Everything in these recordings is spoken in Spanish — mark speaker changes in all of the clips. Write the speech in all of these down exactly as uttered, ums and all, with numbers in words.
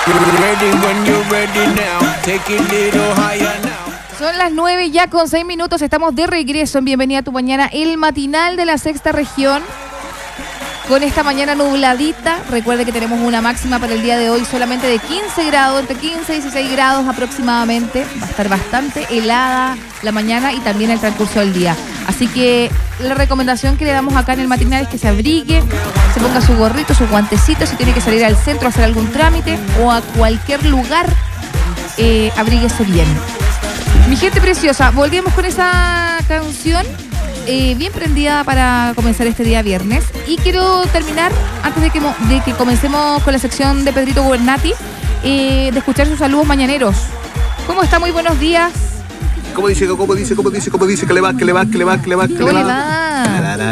Speaker 1: Son las nueve ya con seis minutos, estamos de regreso en Bienvenida a tu Mañana, el matinal de la sexta región. Con esta mañana nubladita, recuerde que tenemos una máxima para el día de hoy solamente de quince grados, entre quince y dieciséis grados aproximadamente. Va a estar bastante helada la mañana y también el transcurso del día. Así que la recomendación que le damos acá en el matinal es que se abrigue, se ponga su gorrito, su guantecito, si tiene que salir al centro a hacer algún trámite o a cualquier lugar, eh, abríguese bien. Mi gente preciosa, volvemos con esa canción. Eh, bien prendida para comenzar este día viernes. Y quiero terminar, antes de que, de que comencemos con la sección de Pedrito Gubernati, eh, de escuchar sus saludos mañaneros. ¿Cómo está? Muy buenos días.
Speaker 2: ¿Cómo dice? ¿Cómo dice? ¿Cómo dice? ¿Cómo dice? Que le va, que le va, que le va, que le va, que le va.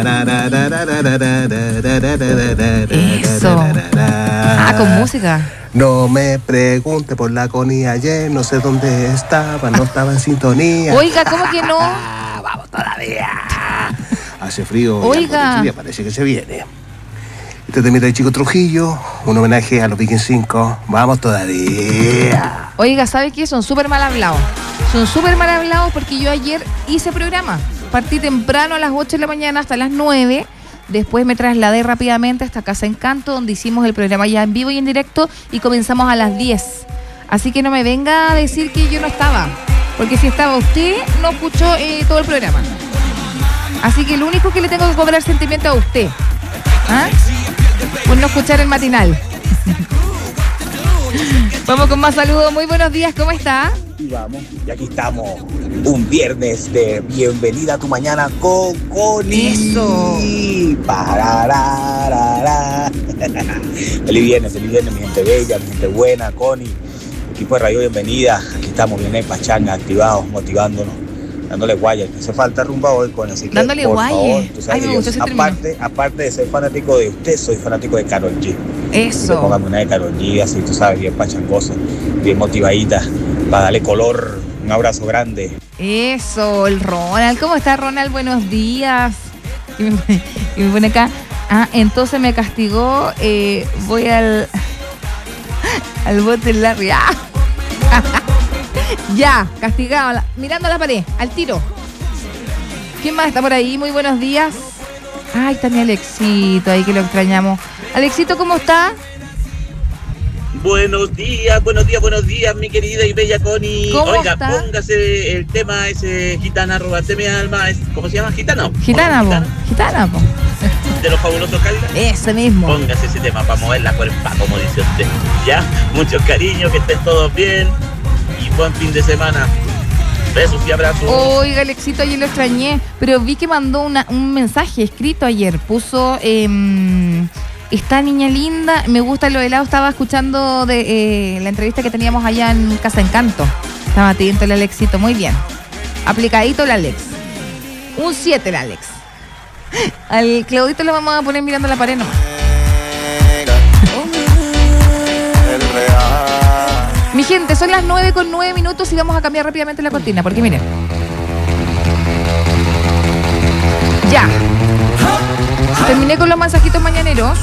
Speaker 1: Eso. Ah, con música.
Speaker 2: No me pregunte por la Connie ayer, no sé dónde estaba, no estaba en sintonía.
Speaker 1: Oiga, ¿cómo que no?
Speaker 2: Vamos todavía. Hace frío.
Speaker 1: Oiga.
Speaker 2: Y parece que se viene. Este temita de Chico Trujillo, un homenaje a los Viking cinco. Vamos todavía.
Speaker 1: Oiga, ¿sabe qué? Son súper mal hablados. Son súper mal hablados porque yo ayer hice programa. Partí temprano a las ocho de la mañana hasta las nueve. Después me trasladé rápidamente hasta Casa Encanto, donde hicimos el programa ya en vivo y en directo y comenzamos a las diez. Así que no me venga a decir que yo no estaba. Porque si estaba usted, no escuchó eh, todo el programa. Así que lo único que le tengo que cobrar sentimiento a usted, ¿ah? Por no escuchar el matinal. Vamos con más saludos. Muy buenos días, ¿cómo está?
Speaker 3: Y vamos, y aquí estamos. Un viernes de Bienvenida a tu Mañana con Connie.
Speaker 1: Eso.
Speaker 3: Parararara. Feliz viernes, feliz viernes, mi gente bella, mi gente buena, Connie. Equipo de Radio Bienvenida, aquí estamos bien en Pachanga, activados, motivándonos, dándole guaya, que hace falta rumba hoy, con así que
Speaker 1: dándole
Speaker 3: por
Speaker 1: guaya.
Speaker 3: favor, tú sabes,
Speaker 1: Ay, me gustó ese
Speaker 3: aparte, aparte de ser fanático de usted, soy fanático de Karol G.
Speaker 1: Eso.
Speaker 3: Póngame una de Karol G, así tú sabes, bien pachangosa, bien motivadita, para darle color. Un abrazo grande.
Speaker 1: Eso, el Ronald. ¿Cómo está, Ronald? Buenos días. Y me, y me pone acá. Ah, entonces me castigó. Eh, voy al al bote Larry. ¡Ah! Ya, castigado, la, mirando a la pared, al tiro. ¿Quién más está por ahí? Muy buenos días. Ay, está mi Alexito, ahí que lo extrañamos. Alexito, ¿cómo está?
Speaker 4: Buenos días, buenos días, buenos días, mi querida y bella Connie.
Speaker 1: ¿Cómo
Speaker 4: Oiga,
Speaker 1: está?
Speaker 4: póngase el tema ese gitana, robate mi alma. ¿Cómo se llama? ¿Gitana?
Speaker 1: Gitana, po. Gitana, po.
Speaker 4: De los fabulosos Cadillacs.
Speaker 1: Ese mismo.
Speaker 4: Póngase ese tema para mover la cuerpa, como dice usted. Ya, muchos cariños, que estén todos bien y buen fin de semana. Besos y abrazos.
Speaker 1: Oiga, Alexito, ayer lo extrañé, pero vi que mandó una, un mensaje escrito ayer. Puso, eh, esta niña linda, me gusta lo helado. Estaba escuchando de eh, la entrevista que teníamos allá en Casa Encanto. Estaba atento el Alexito, muy bien. Aplicadito el Alex. Un siete el Alex. Al Claudito lo vamos a poner mirando la pared nomás. Mi gente, son las nueve con nueve minutos y vamos a cambiar rápidamente la cortina, porque miren. Ya. Terminé con los mensajitos mañaneros.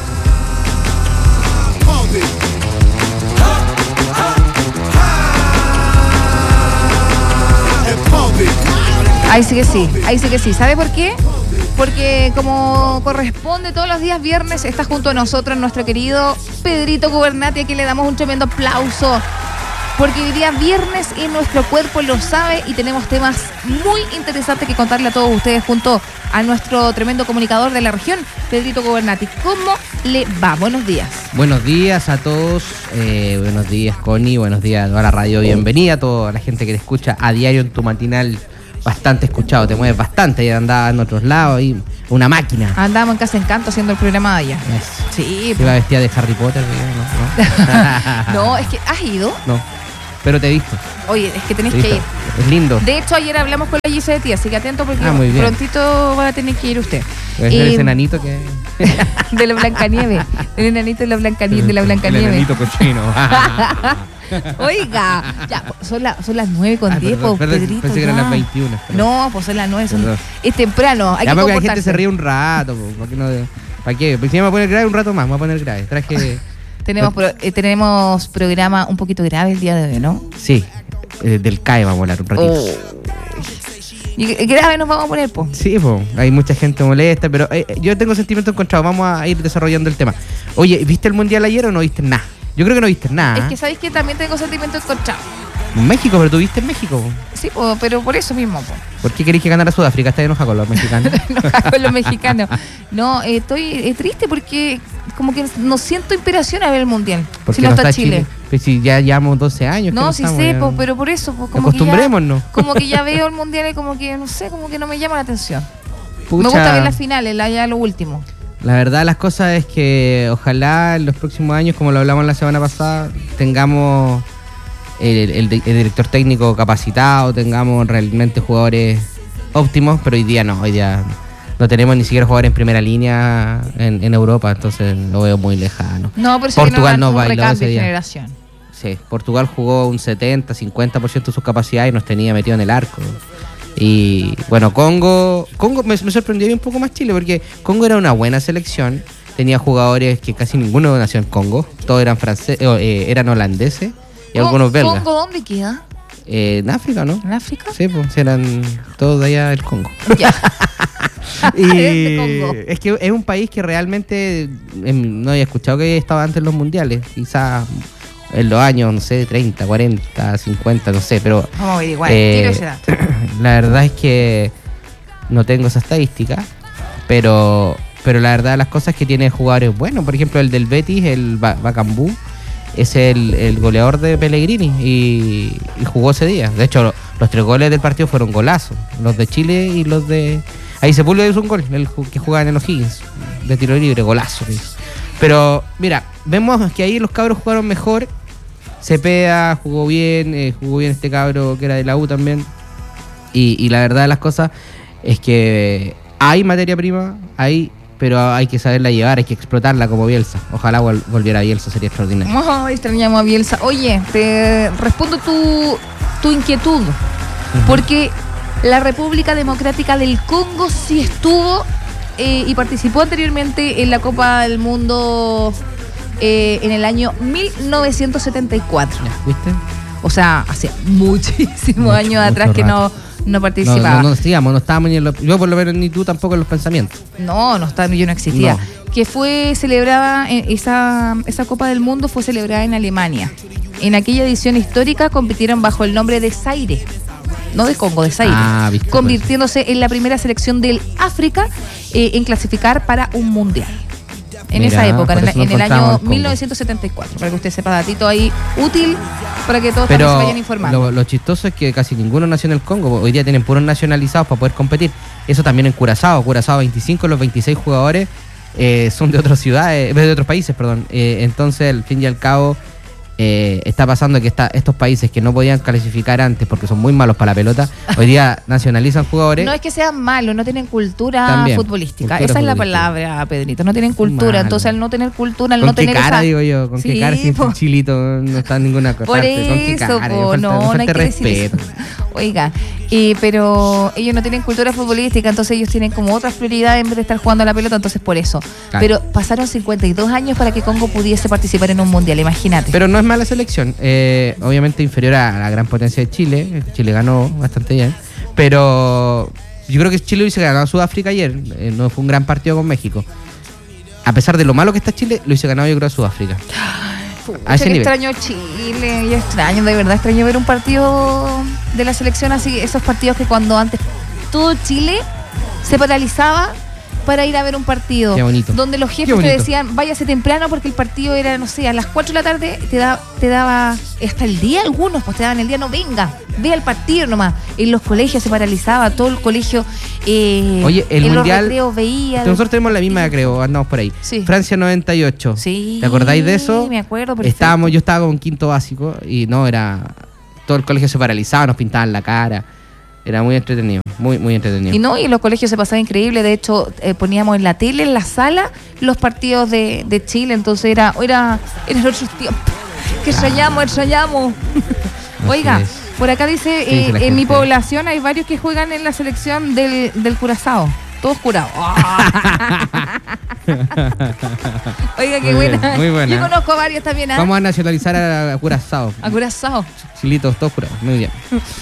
Speaker 1: Ahí sí que sí, ahí sí que sí. ¿Sabe por qué? Porque como corresponde todos los días viernes, está junto a nosotros nuestro querido Pedrito Gubernati, a quien le damos un tremendo aplauso. Porque hoy día viernes y nuestro cuerpo lo sabe y tenemos temas muy interesantes que contarle a todos ustedes junto a nuestro tremendo comunicador de la región, Pedrito Gubernati. ¿Cómo le va? Buenos días.
Speaker 5: Buenos días a todos, eh, buenos días Connie, buenos días a toda la radio, bienvenida a toda la gente que te escucha a diario en tu matinal. Bastante escuchado, te mueves bastante, ya andaba en otros lados y una máquina.
Speaker 1: Andábamos en Casa Encanto haciendo el programa de allá.
Speaker 5: Eso.
Speaker 1: Sí.
Speaker 5: Se iba vestida de Harry Potter, ¿no?
Speaker 1: No, es que ¿has ido?
Speaker 5: No, pero te he visto.
Speaker 1: Oye, es que tenés
Speaker 5: Te he
Speaker 1: que
Speaker 5: visto.
Speaker 1: ir.
Speaker 5: Es lindo.
Speaker 1: De hecho, ayer hablamos con la Gise de ti, así que atento porque
Speaker 5: Ah, muy bien.
Speaker 1: prontito va a tener que ir usted.
Speaker 5: Es
Speaker 1: Eh,
Speaker 5: ese enanito que...
Speaker 1: de la Blancanieve. El enanito de la Blancanieve. De la Blancanieve.
Speaker 5: El enanito cochino.
Speaker 1: Oiga, ya, son, la, son las nueve con
Speaker 5: Ah,
Speaker 1: diez,
Speaker 5: perdón,
Speaker 1: pues,
Speaker 5: perdón,
Speaker 1: Pedrito.
Speaker 5: pensé que eran
Speaker 1: ya.
Speaker 5: las veintiuna. Perdón.
Speaker 1: No, pues son las nueve, son,
Speaker 5: Perdón.
Speaker 1: es temprano, hay
Speaker 5: Ya,
Speaker 1: que
Speaker 5: porque la
Speaker 1: comportarse.
Speaker 5: gente se ríe un rato, po, ¿para qué no? ¿Para qué? Pues si me voy a poner grave un rato más, me voy a poner grave. Traje
Speaker 1: Tenemos, pro, eh, tenemos programa un poquito grave el día de hoy, ¿no?
Speaker 5: Sí, eh, del C A E vamos a hablar un ratito.
Speaker 1: Oh. Y grave nos vamos a poner, po.
Speaker 5: Sí, po, hay mucha gente molesta, pero eh, yo tengo sentimientos encontrados. Vamos a ir desarrollando el tema. Oye, ¿viste el Mundial ayer o no viste nada? Yo creo que no viste nada.
Speaker 1: Es que sabéis que también tengo sentimientos encontrados.
Speaker 5: México, pero tú viste en México. Po.
Speaker 1: Sí, po, pero por eso mismo, po.
Speaker 5: ¿Por qué queréis que ganara Sudáfrica? ¿Estás enojado con los mexicanos?
Speaker 1: Enojado con los mexicanos. No, eh, estoy eh, triste porque como que no siento inspiración a ver el Mundial.
Speaker 5: Porque
Speaker 1: si no,
Speaker 5: no
Speaker 1: está,
Speaker 5: está
Speaker 1: Chile.
Speaker 5: Chile. Pues si ya llevamos doce años.
Speaker 1: No,
Speaker 5: no
Speaker 1: sí
Speaker 5: estamos,
Speaker 1: sé,
Speaker 5: ya...
Speaker 1: po, pero por eso, po, como
Speaker 5: acostumbrémonos.
Speaker 1: Que ya, como que ya veo el Mundial y como que, no sé, como que no me llama la atención.
Speaker 5: Pucha.
Speaker 1: Me gusta ver las finales, la, ya lo último.
Speaker 5: La verdad, las cosas es que ojalá en los próximos años, como lo hablamos la semana pasada, tengamos el, el, el director técnico capacitado, tengamos realmente jugadores óptimos, pero hoy día no, hoy día no tenemos ni siquiera jugadores en primera línea en, en Europa, entonces lo veo muy lejano.
Speaker 1: No, pero
Speaker 5: Portugal
Speaker 1: no
Speaker 5: no bailó ese
Speaker 1: de
Speaker 5: día.
Speaker 1: generación.
Speaker 5: Sí, Portugal jugó un setenta, cincuenta por ciento de sus capacidades y nos tenía metido en el arco. Y bueno, Congo, Congo me, me sorprendió un poco más Chile porque Congo era una buena selección, tenía jugadores que casi ninguno nació en Congo, todos eran franceses, eh, eran holandeses y
Speaker 1: ¿Congo,
Speaker 5: algunos belgas.
Speaker 1: ¿Congo dónde queda?
Speaker 5: Eh, en África, ¿no?
Speaker 1: ¿En África?
Speaker 5: Sí, pues eran todos de allá del Congo.
Speaker 1: Ya.
Speaker 5: Y
Speaker 1: De Congo.
Speaker 5: es que es un país que realmente eh, no había escuchado que estaba antes en los mundiales, quizás en los años, no sé, treinta, cuarenta, cincuenta, no sé, pero
Speaker 1: Vamos a averiguar,
Speaker 5: eh,
Speaker 1: tiro ese dato.
Speaker 5: la verdad es que no tengo esa estadística, pero pero la verdad las cosas es que tiene jugadores buenos. Por ejemplo, el del Betis, el Ba- Bacambú, es el, el goleador de Pellegrini y, y jugó ese día. De hecho, los tres goles del partido fueron golazos, los de Chile y los de... Ahí Sepúlveda hizo un gol, el que jugaba en el O'Higgins, de tiro libre, golazo. Pero mira, vemos que ahí los cabros jugaron mejor. Cepeda jugó bien, eh, jugó bien este cabro que era de la U también. Y, y la verdad de las cosas es que hay materia prima, hay, pero hay que saberla llevar, hay que explotarla como Bielsa. Ojalá vol- volviera a Bielsa, sería extraordinario.
Speaker 1: Oh, extrañamos a Bielsa. Oye, te respondo tu, tu inquietud. Uh-huh. Porque la República Democrática del Congo sí estuvo eh, y participó anteriormente en la Copa del Mundo eh, en el año mil novecientos setenta y cuatro.
Speaker 5: ¿Viste?
Speaker 1: O sea, hace muchísimos
Speaker 5: Mucho,
Speaker 1: años atrás
Speaker 5: mucho
Speaker 1: que no, no participaba.
Speaker 5: No, no, no estábamos, no estábamos ni en los, yo por lo menos ni tú tampoco en los pensamientos.
Speaker 1: No, no está, yo no existía.
Speaker 5: No.
Speaker 1: Que fue celebrada, esa, esa Copa del Mundo fue celebrada en Alemania. En aquella edición histórica compitieron bajo el nombre de Zaire, no de Congo, de Zaire,
Speaker 5: ah, ¿viste?
Speaker 1: convirtiéndose en la primera selección del África eh, en clasificar para un mundial. En
Speaker 5: Mira,
Speaker 1: esa época, en,
Speaker 5: por eso
Speaker 1: en
Speaker 5: no
Speaker 1: el
Speaker 5: faltaba
Speaker 1: año
Speaker 5: el Congo.
Speaker 1: mil novecientos setenta y cuatro, para que usted sepa, datito ahí útil para que todos
Speaker 5: Pero
Speaker 1: también se vayan informando.
Speaker 5: Lo, lo chistoso es que casi ninguno nació en el Congo. Hoy día tienen puros nacionalizados para poder competir. Eso también en Curazao. Curazao, veinticinco de los veintiséis jugadores eh, son de otras ciudades, de otros países, perdón. Eh, entonces, al fin y al cabo, eh, está pasando que está, estos países que no podían clasificar antes porque son muy malos para la pelota, hoy día nacionalizan jugadores.
Speaker 1: No es que sean malos, no tienen cultura
Speaker 5: También,
Speaker 1: futbolística.
Speaker 5: cultura
Speaker 1: Esa es la
Speaker 5: futbolística.
Speaker 1: palabra, Pedrito. No tienen cultura.
Speaker 5: Malo.
Speaker 1: Entonces, al no tener cultura, al
Speaker 5: ¿Con
Speaker 1: no
Speaker 5: qué
Speaker 1: tener
Speaker 5: cara,
Speaker 1: esa...
Speaker 5: digo yo? ¿Con
Speaker 1: Sí,
Speaker 5: qué cara? Si
Speaker 1: po.
Speaker 5: un chilito no está en ninguna cosa.
Speaker 1: Por
Speaker 5: ¿Con qué
Speaker 1: eso,
Speaker 5: cara?
Speaker 1: po,
Speaker 5: Falta-
Speaker 1: no, no hay
Speaker 5: falta
Speaker 1: que decir eso.
Speaker 5: respeto.
Speaker 1: Oiga, eh, pero ellos no tienen cultura futbolística, entonces ellos tienen como otras prioridades en vez de estar jugando a la pelota, entonces por eso.
Speaker 5: Claro.
Speaker 1: Pero pasaron cincuenta y dos años para que Congo pudiese participar en un mundial, imagínate.
Speaker 5: Pero no es mala selección. Eh, obviamente inferior a la gran potencia de Chile. Chile ganó bastante bien. Pero yo creo que Chile hubiese ganado a Sudáfrica ayer. Eh, no fue un gran partido con México. A pesar de lo malo que está Chile, lo hubiese ganado yo creo a Sudáfrica. A ese
Speaker 1: que
Speaker 5: nivel.
Speaker 1: extraño Chile, y extraño, de verdad extraño ver un partido de la selección así, esos partidos que cuando antes todo Chile se paralizaba para ir a ver un partido.
Speaker 5: Qué bonito.
Speaker 1: Donde los
Speaker 5: Qué
Speaker 1: jefes te
Speaker 5: bonito.
Speaker 1: decían, váyase temprano porque el partido era, no sé, a las cuatro de la tarde, te, da, te daba hasta el día algunos, pues te daban el día, no venga, ve al partido nomás. En los colegios se paralizaba, todo el colegio eh,
Speaker 5: Oye, el
Speaker 1: en
Speaker 5: mundial,
Speaker 1: los recreos veía.
Speaker 5: nosotros tenemos la misma, creo, andamos por ahí.
Speaker 1: Sí.
Speaker 5: Francia noventa y ocho.
Speaker 1: Sí,
Speaker 5: ¿Te acordáis de eso?
Speaker 1: me acuerdo, perfecto.
Speaker 5: Estábamos, yo estaba con quinto básico y no, era... Todo el colegio se paralizaba, nos pintaban la cara. Era muy entretenido, muy, muy entretenido.
Speaker 1: Y no, y en los colegios se pasaba increíble. De hecho, eh, poníamos en la tele, en la sala, los partidos de, de Chile. Entonces era, era, eran otros tiempos. Que extrañamos, extrañamos. Oiga,
Speaker 5: es.
Speaker 1: por acá dice,
Speaker 5: ¿Qué dice
Speaker 1: eh,
Speaker 5: la
Speaker 1: en
Speaker 5: gente?
Speaker 1: mi población hay varios que juegan en la selección del, del Curazao. Todos curados. Oiga, qué
Speaker 5: Muy bien,
Speaker 1: buena.
Speaker 5: muy buena.
Speaker 1: Yo conozco varios también. ¿Ah?
Speaker 5: Vamos a nacionalizar a, a Curazao.
Speaker 1: A Curazao.
Speaker 5: Chilitos, todos curados. Muy bien.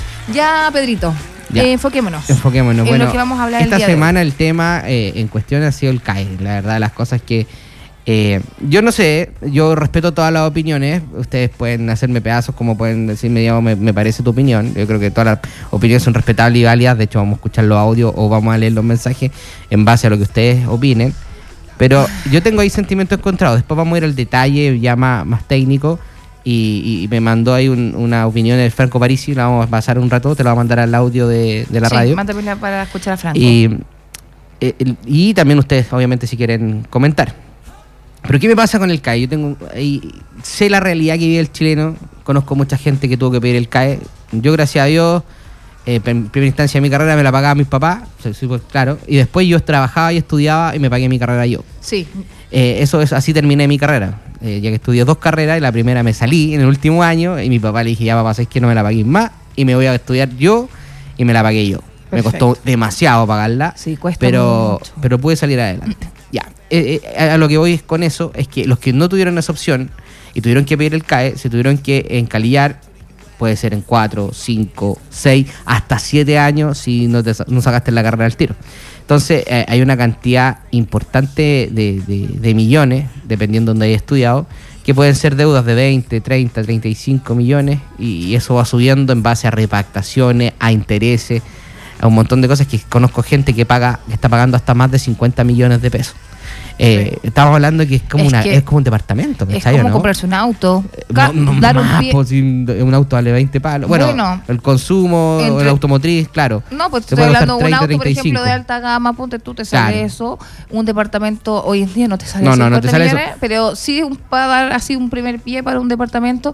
Speaker 1: Ya, Pedrito.
Speaker 5: Ya.
Speaker 1: Eh, enfoquémonos.
Speaker 5: Enfoquémonos.
Speaker 1: En
Speaker 5: Bueno,
Speaker 1: lo que vamos a hablar
Speaker 5: esta
Speaker 1: el día de
Speaker 5: semana el tema eh, en cuestión ha sido el C A E. La verdad, las cosas que... Eh, yo no sé, yo respeto todas las opiniones. Ustedes pueden hacerme pedazos como pueden decirme, digamos, me, me parece tu opinión. Yo creo que todas las opiniones son respetables y válidas. De hecho, vamos a escuchar los audios o vamos a leer los mensajes en base a lo que ustedes opinen. Pero yo tengo ahí sentimientos encontrados. Después vamos a ir al detalle ya más, más técnico. Y, y me mandó ahí un, una opinión de Franco Parisi. La vamos a pasar un rato. Te la voy a mandar al audio de, de la
Speaker 1: sí,
Speaker 5: radio.
Speaker 1: mándamela para escuchar a Franco.
Speaker 5: Y, eh, y también ustedes, obviamente, si quieren comentar. Pero ¿qué me pasa con el C A E? Yo tengo ahí, sé la realidad que vive el chileno. Conozco mucha gente que tuvo que pedir el C A E. Yo, gracias a Dios, eh, en primera instancia de mi carrera me la pagaba mis papás, súper claro. Y después yo trabajaba y estudiaba y me pagué mi carrera yo.
Speaker 1: Sí.
Speaker 5: Eh, eso es, así terminé mi carrera. Eh, ya que estudié dos carreras y la primera me salí en el último año y mi papá le dije, ya papá, es que no me la pagué más y me voy a estudiar yo y me la pagué yo. Perfecto. Me costó demasiado pagarla,
Speaker 1: sí, cuesta
Speaker 5: pero,
Speaker 1: mucho. pero
Speaker 5: pude salir adelante. Ya, eh, eh, a lo que voy con eso es que los que no tuvieron esa opción y tuvieron que pedir el C A E, se tuvieron que encalillar, puede ser en cuatro, cinco, seis, hasta siete años si no, te, no sacaste la carrera al tiro. Entonces eh, hay una cantidad importante de, de, de millones, dependiendo de donde hayas estudiado, que pueden ser deudas de veinte, treinta, treinta y cinco millones y eso va subiendo en base a repactaciones, a intereses, a un montón de cosas que conozco gente que paga, que está pagando hasta más de cincuenta millones de pesos. Eh, sí. Estamos hablando que es como
Speaker 1: es
Speaker 5: una
Speaker 1: que
Speaker 5: es como un departamento,
Speaker 1: es como ¿no? comprarse un auto,
Speaker 5: no, no, dar más, un pie. Pues, un auto vale veinte palos. Bueno, bueno el consumo, entre... el automotriz, claro.
Speaker 1: No, pues estoy hablando de un auto, por ejemplo, de alta gama, ponte tú, te sale claro. eso. Un departamento hoy en día no te sale
Speaker 5: no, no, no te sale
Speaker 1: millones,
Speaker 5: eso.
Speaker 1: Pero sí para dar así un primer pie para un departamento,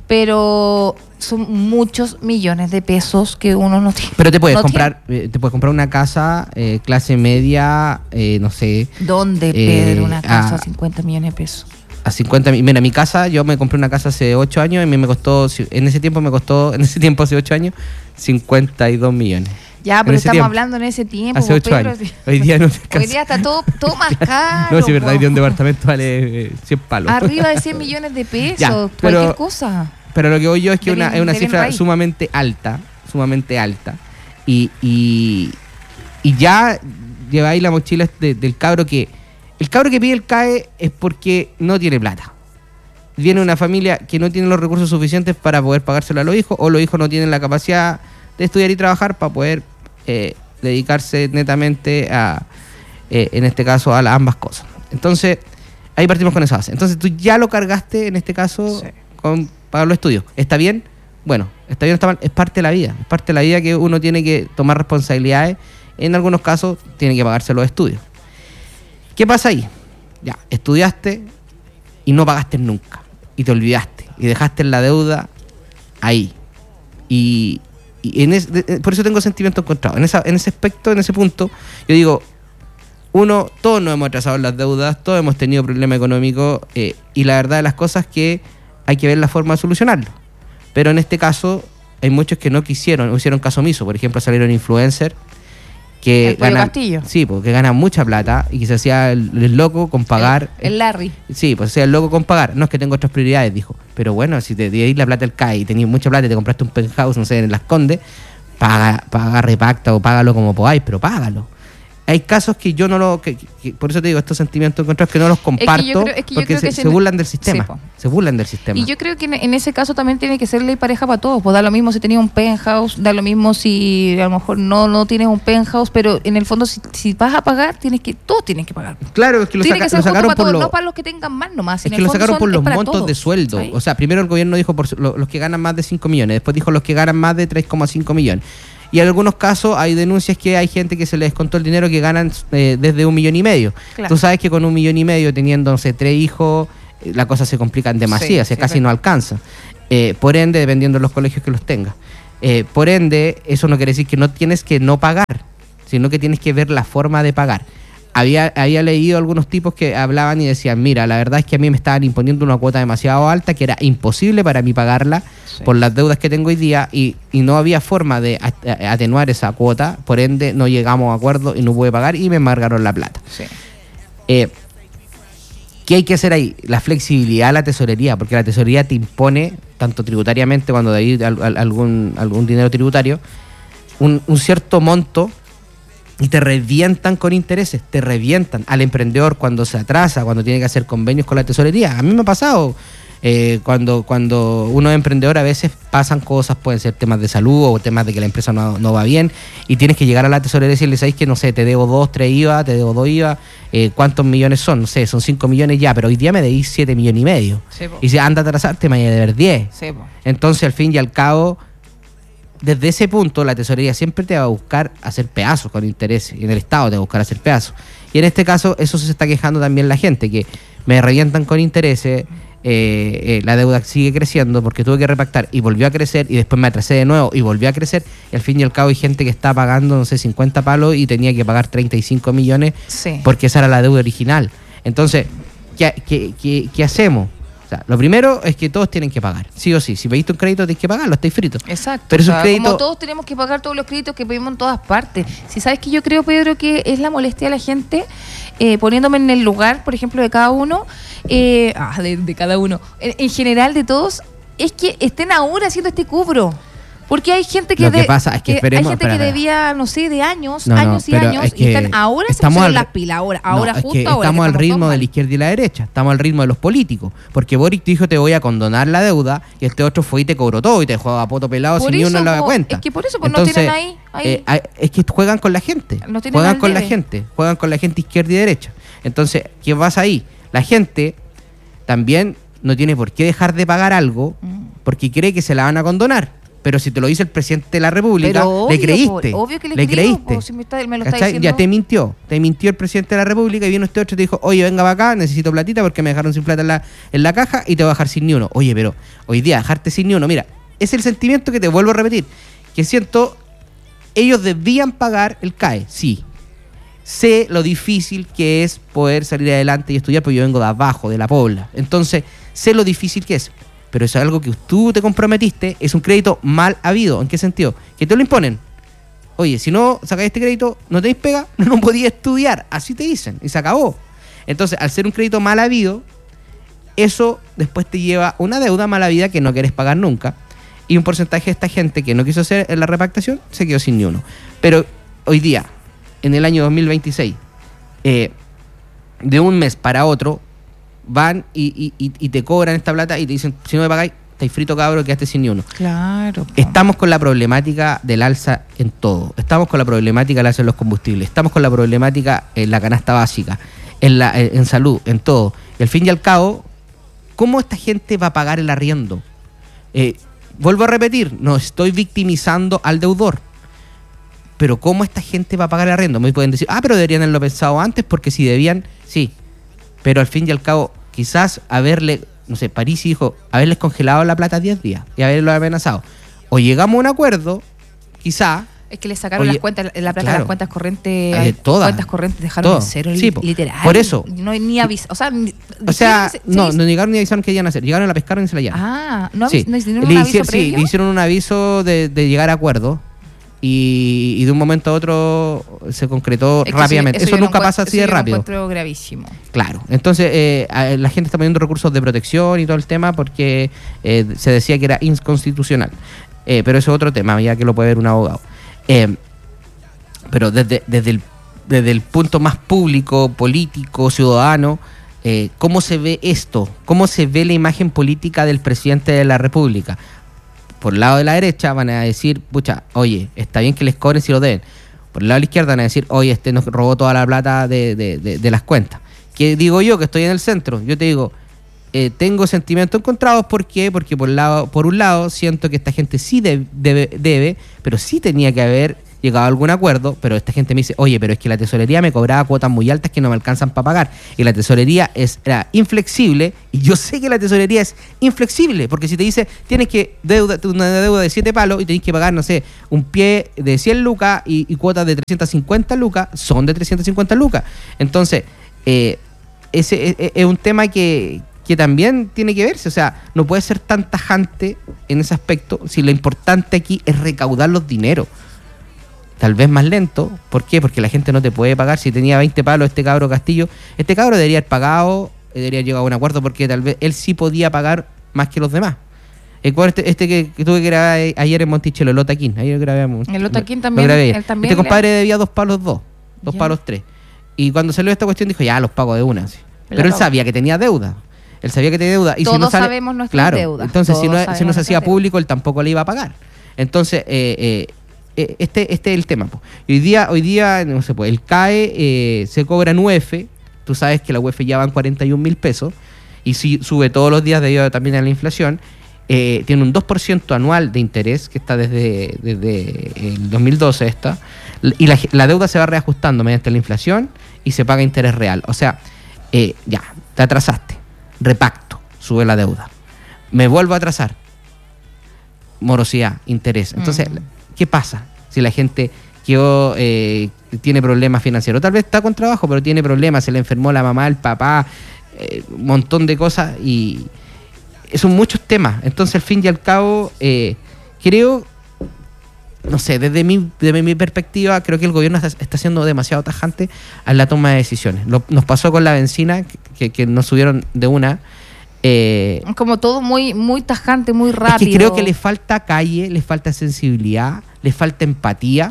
Speaker 1: pero son muchos millones de pesos que uno no tiene.
Speaker 5: Pero te puedes
Speaker 1: no
Speaker 5: comprar eh, te puedes comprar una casa eh, clase media, eh, no sé.
Speaker 1: ¿Dónde, Pedro, eh, una casa a cincuenta millones de pesos?
Speaker 5: A cincuenta, mira, mi casa, yo me compré una casa hace ocho años y a mí me costó, en ese tiempo me costó, en ese tiempo hace ocho años, cincuenta y dos millones.
Speaker 1: Ya, pero estamos
Speaker 5: tiempo.
Speaker 1: hablando en ese tiempo.
Speaker 5: Hace ocho
Speaker 1: Pedro,
Speaker 5: años. Hoy día no te
Speaker 1: Hoy día está todo, todo más caro.
Speaker 5: No, si es verdad, hoy día un departamento vale eh, cien palos.
Speaker 1: Arriba de cien millones de pesos, ya, pero, cualquier cosa.
Speaker 5: Pero lo que voy yo es que una, es una cifra sumamente alta, sumamente alta. Y, y, y ya lleváis la mochila de, del cabro que... El cabro que pide el C A E es porque no tiene plata. Viene una familia que no tiene los recursos suficientes para poder pagárselo a los hijos, o los hijos no tienen la capacidad de estudiar y trabajar para poder eh, dedicarse netamente a, eh, en este caso, a las ambas cosas. Entonces, ahí partimos con esa base. Entonces, tú ya lo cargaste, en este caso, sí. con pagar los estudios. ¿Está bien? Bueno, está bien, está mal. Es parte de la vida. Es parte de la vida que uno tiene que tomar responsabilidades. En algunos casos, tiene que pagarse los estudios. ¿Qué pasa ahí? Ya, estudiaste y no pagaste nunca. Y te olvidaste. Y dejaste la deuda ahí. Y, y en es, de, por eso tengo sentimientos encontrados. En, esa, en ese aspecto, en ese punto, yo digo, uno, todos nos hemos atrasado en las deudas, todos hemos tenido problemas económicos, eh, y la verdad de las cosas es que hay que ver la forma de solucionarlo. Pero en este caso, hay muchos que no quisieron, no hicieron caso omiso. Por ejemplo, salieron influencers que
Speaker 1: el
Speaker 5: ganan,
Speaker 1: Castillo.
Speaker 5: Sí, porque ganan mucha plata y que se hacía el, el loco con pagar.
Speaker 1: El, el Larry.
Speaker 5: Sí, pues se hacía el loco con pagar. No, es que tengo otras prioridades, dijo. Pero bueno, si te dierais la plata al C A E y tenías mucha plata y te compraste un penthouse, no sé, en Las Condes, paga, paga repacta o págalo como podáis, pero págalo. Hay casos que yo no lo... Que, que, por eso te digo, estos sentimientos encontrados que no los comparto, es que yo creo, es que yo porque creo se, que se, se burlan del sistema. Sí, se burlan del sistema.
Speaker 1: Y yo creo que en, en ese caso también tiene que ser ley pareja para todos. Pues da lo mismo si tenías un penthouse, da lo mismo si a lo mejor no, no tienes un penthouse, pero en el fondo si, si vas a pagar, tienes que todos tienen que pagar.
Speaker 5: Claro, es que lo,
Speaker 1: tiene
Speaker 5: saca,
Speaker 1: que ser
Speaker 5: lo sacaron
Speaker 1: para
Speaker 5: por
Speaker 1: todos,
Speaker 5: lo,
Speaker 1: no para los que tengan más nomás.
Speaker 5: Es
Speaker 1: en
Speaker 5: que lo sacaron son, por los montos
Speaker 1: todos,
Speaker 5: de sueldo.
Speaker 1: ¿sabes?
Speaker 5: O sea, primero el gobierno dijo por lo, los que ganan más de cinco millones, después dijo los que ganan más de tres coma cinco millones. Y en algunos casos hay denuncias que hay gente que se les descontó el dinero que ganan eh, desde un millón y medio. Claro. Tú sabes que con un millón y medio, teniendo, no sé, tres hijos, eh, la cosa se complica en demasía, sí, se sí, casi sí. no alcanza. Eh, por ende, dependiendo de los colegios que los tengas. Eh, por ende, eso no quiere decir que no tienes que no pagar, sino que tienes que ver la forma de pagar. Había, había leído algunos tipos que hablaban y decían, mira, la verdad es que a mí me estaban imponiendo una cuota demasiado alta que era imposible para mí pagarla sí. por las deudas que tengo hoy día y, y no había forma de atenuar esa cuota, por ende no llegamos a acuerdo y no pude pagar y me embargaron la plata. Sí. Eh, ¿Qué hay que hacer ahí? La flexibilidad a la tesorería, porque la tesorería te impone, tanto tributariamente, cuando de ahí al, al, algún, algún dinero tributario, un, un cierto monto, y te revientan con intereses, te revientan al emprendedor cuando se atrasa, cuando tiene que hacer convenios con la tesorería. A mí me ha pasado, eh, cuando, cuando uno es emprendedor, a veces pasan cosas, pueden ser temas de salud o temas de que la empresa no, no va bien, y tienes que llegar a la tesorería y decirle, ¿sabes que no sé, te debo dos, tres I V A, te debo dos I V A, eh, ¿cuántos millones son? No sé, son cinco millones ya, pero hoy día me debís siete millones y medio. Sí, y si anda a atrasarte, me voy a deber diez. Sí, entonces, al fin y al cabo, desde ese punto, la tesorería siempre te va a buscar hacer pedazos con interés, y en el Estado te va a buscar hacer pedazos. Y en este caso, eso se está quejando también la gente, que me revientan con intereses, eh, eh, la deuda sigue creciendo porque tuve que repactar y volvió a crecer, y después me atrasé de nuevo y volvió a crecer, y al fin y al cabo hay gente que está pagando, no sé, cincuenta palos y tenía que pagar treinta y cinco millones, sí, porque esa era la deuda original. Entonces, ¿qué, qué, qué, qué hacemos? O sea, lo primero es que todos tienen que pagar, sí o sí. Si pediste un crédito, tienes que pagarlo, estáis fritos.
Speaker 1: Exacto.
Speaker 5: Pero
Speaker 1: o sea,
Speaker 5: crédito...
Speaker 1: como todos tenemos que pagar todos los créditos que pedimos en todas partes. Si sabes que yo creo, Pedro, que es la molestia de la gente, eh, poniéndome en el lugar, por ejemplo, de cada uno, eh, ah, de, de cada uno, en, en general de todos, es que estén ahora haciendo este cobro. Porque hay gente que,
Speaker 5: lo que
Speaker 1: de,
Speaker 5: pasa es que esperemos,
Speaker 1: hay gente
Speaker 5: espera,
Speaker 1: que debía, no sé, de años,
Speaker 5: no, no,
Speaker 1: años y años,
Speaker 5: es que
Speaker 1: y están ahora se pusieron las pilas, ahora, ahora
Speaker 5: no,
Speaker 1: justo
Speaker 5: es que
Speaker 1: ahora.
Speaker 5: Estamos
Speaker 1: que
Speaker 5: al ritmo
Speaker 1: mal.
Speaker 5: de la izquierda y la derecha, estamos al ritmo de los políticos, porque Boric te dijo te voy a condonar la deuda, y este otro fue y te cobró todo y te dejó a poto pelado por sin eso, ni uno en la cuenta.
Speaker 1: Es que por eso pues,
Speaker 5: Entonces,
Speaker 1: no tienen ahí. ahí.
Speaker 5: Eh, es que juegan con la gente,
Speaker 1: no
Speaker 5: juegan con la gente, juegan con la gente izquierda y derecha. Entonces, ¿qué pasa ahí? La gente también no tiene por qué dejar de pagar algo porque cree que se la van a condonar. Pero si te lo dice el presidente de la República,
Speaker 1: obvio,
Speaker 5: le creíste.
Speaker 1: Por, obvio que le,
Speaker 5: le
Speaker 1: creo,
Speaker 5: creíste.
Speaker 1: po, si me, está, me lo está diciendo.
Speaker 5: Ya te mintió. Te mintió el presidente de la República y vino este otro y te dijo, oye, venga para acá, necesito platita porque me dejaron sin plata en la, en la caja y te voy a dejar sin ni uno. Oye, pero hoy día dejarte sin ni uno, mira, es el sentimiento que te vuelvo a repetir. Que siento, ellos debían pagar el C A E, sí. Sé lo difícil que es poder salir adelante y estudiar, porque yo vengo de abajo, de la Pobla. Entonces, sé lo difícil que es. Pero eso es algo que tú te comprometiste, es un crédito mal habido. ¿En qué sentido? Que te lo imponen. Oye, si no sacáis este crédito, no tenéis pega, no podías estudiar. Así te dicen, y se acabó. Entonces, al ser un crédito mal habido, eso después te lleva una deuda mal habida que no quieres pagar nunca. Y un porcentaje de esta gente que no quiso hacer la repactación, se quedó sin ni uno. Pero hoy día, en el año dos mil veintiséis, eh, de un mes para otro, van y, y, y te cobran esta plata y te dicen, si no me pagáis, estáis frito, cabro, quedaste sin ni uno.
Speaker 1: Claro. Po.
Speaker 5: Estamos con la problemática del alza en todo. Estamos con la problemática del alza en los combustibles. Estamos con la problemática en la canasta básica, en, la, en salud, en todo. Y al fin y al cabo, ¿cómo esta gente va a pagar el arriendo? Eh, vuelvo a repetir, no estoy victimizando al deudor. Pero ¿cómo esta gente va a pagar el arriendo? Me pueden decir, ah, pero deberían haberlo pensado antes, porque si debían, sí. Pero al fin y al cabo, quizás haberle, no sé, París dijo, haberles congelado la plata diez días y haberlo amenazado. O llegamos a un acuerdo, quizá.
Speaker 1: Es que le sacaron
Speaker 5: oye,
Speaker 1: las cuentas, la plata
Speaker 5: claro,
Speaker 1: de las cuentas corrientes.
Speaker 5: Eh, todas.
Speaker 1: Cuentas corrientes dejaron
Speaker 5: todo.
Speaker 1: en cero,
Speaker 5: sí,
Speaker 1: literal.
Speaker 5: Por eso.
Speaker 1: No hay ni aviso. O sea, ni,
Speaker 5: o sea
Speaker 1: se,
Speaker 5: no,
Speaker 1: se
Speaker 5: no llegaron ni avisaron qué iban a hacer. Llegaron, la pescaron y se la llevaron.
Speaker 1: Ah, no,
Speaker 5: sí.
Speaker 1: no hicieron un
Speaker 5: le
Speaker 1: aviso
Speaker 5: hicieron,
Speaker 1: previo.
Speaker 5: Sí, le hicieron un aviso de, de llegar a acuerdo. Y, y de un momento a otro se concretó es rápidamente. Eso, eso nunca pasa así de rápido.
Speaker 1: Eso yo lo encuentro gravísimo.
Speaker 5: Claro. Entonces, eh, la gente está poniendo recursos de protección y todo el tema porque eh, se decía que era inconstitucional. Eh, pero eso es otro tema, ya que lo puede ver un abogado. Eh, pero desde, desde, el, desde el punto más público, político, ciudadano, eh, ¿cómo se ve esto? ¿Cómo se ve la imagen política del presidente de la República? Por el lado de la derecha van a decir, pucha, oye, está bien que les cobren si lo deben. Por el lado de la izquierda van a decir, oye, este nos robó toda la plata de, de, de, de las cuentas. ¿Qué digo yo, que estoy en el centro? Yo te digo, eh, tengo sentimientos encontrados. ¿Por qué? Porque por, lado, por un lado siento que esta gente sí debe, debe, debe, pero sí tenía que haber llegado a algún acuerdo, pero esta gente me dice, oye, pero es que la tesorería me cobraba cuotas muy altas que no me alcanzan para pagar, y la tesorería es, era inflexible, y yo sé que la tesorería es inflexible, porque si te dice, tienes que deuda, una deuda de siete palos y tenés que pagar, no sé, un pie de cien lucas y, y cuotas de trescientas cincuenta lucas, son de trescientas cincuenta lucas. Entonces, eh, ese es, es un tema que, que también tiene que verse, o sea, no puede ser tan tajante en ese aspecto si lo importante aquí es recaudar los dineros. Tal vez más lento. ¿Por qué? Porque la gente no te puede pagar. Si tenía veinte palos este cabro Castillo, este cabro debería haber pagado debería llegar a un acuerdo porque tal vez él sí podía pagar más que los demás. El cuadro este, este que, que tuve que grabar ayer en Monticello, el Otaquín. Ayer grabamos.
Speaker 1: El Otaquín también. Él también
Speaker 5: este compadre le... debía dos palos dos, dos
Speaker 1: ya.
Speaker 5: palos tres. Y cuando salió esta cuestión dijo, ya los pago de una. Sí. Pero él sabía que tenía deuda. Él sabía que tenía deuda. Y
Speaker 1: Todos
Speaker 5: si no sale,
Speaker 1: sabemos nuestras
Speaker 5: claro,
Speaker 1: deudas.
Speaker 5: Entonces,
Speaker 1: Todos
Speaker 5: si no, si no se hacía
Speaker 1: deudas.
Speaker 5: público, él tampoco le iba a pagar. Entonces, eh, eh, este, este es el tema. Po. Hoy día, hoy día, no sé, pues, el C A E eh, se cobra en U E F. Tú sabes que la U E F ya van cuarenta y un mil pesos. Y si sube todos los días debido también a la inflación. Eh, tiene un dos por ciento anual de interés, que está desde, desde el dos mil doce esta. Y la, la deuda se va reajustando mediante la inflación y se paga interés real. O sea, eh, ya, te atrasaste. Repacto, sube la deuda. Me vuelvo a atrasar. Morosidad, interés. Entonces, mm. ¿qué pasa si la gente quedó, eh, tiene problemas financieros? Tal vez está con trabajo, pero tiene problemas. Se le enfermó la mamá, el papá, eh, un montón de cosas y son muchos temas. Entonces, al fin y al cabo, eh, creo, no sé, desde mi, desde mi perspectiva, creo que el gobierno está, está siendo demasiado tajante a la toma de decisiones. Lo, nos pasó con la benzina, que, que nos subieron de una. Eh,
Speaker 1: Como todo muy, muy tajante, muy rápido.
Speaker 5: Es que creo que le falta calle, le falta sensibilidad, le falta empatía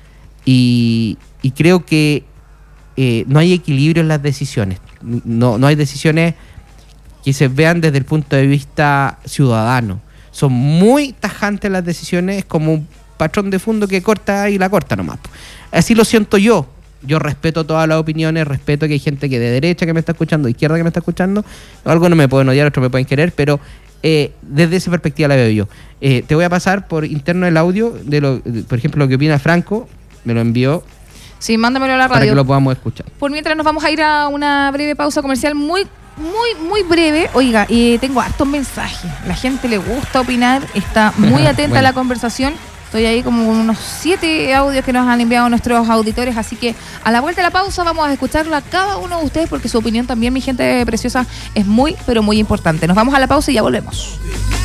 Speaker 5: y, y creo que eh, no hay equilibrio en las decisiones. No, no hay decisiones que se vean desde el punto de vista ciudadano. Son muy tajantes las decisiones, es como un patrón de fondo que corta y la corta nomás. Así lo siento yo. Yo respeto todas las opiniones, respeto que hay gente que de derecha que me está escuchando, de izquierda que me está escuchando. Algunos me pueden odiar, otros me pueden querer, pero eh, desde esa perspectiva la veo yo. Eh, te voy a pasar por interno el audio de lo, de, por ejemplo, lo que opina Franco, me lo envió.
Speaker 1: Sí, mándamelo a la radio.
Speaker 5: Para que lo podamos escuchar.
Speaker 1: Por mientras nos vamos a ir a una breve pausa comercial muy, muy, muy breve. Oiga, eh, tengo hartos mensajes. La gente le gusta opinar, está muy atenta bueno. a la conversación. Estoy ahí como con unos siete audios que nos han enviado nuestros auditores, así que a la vuelta de la pausa vamos a escucharla a cada uno de ustedes porque su opinión también, mi gente preciosa, es muy, pero muy importante. Nos vamos a la pausa y ya volvemos.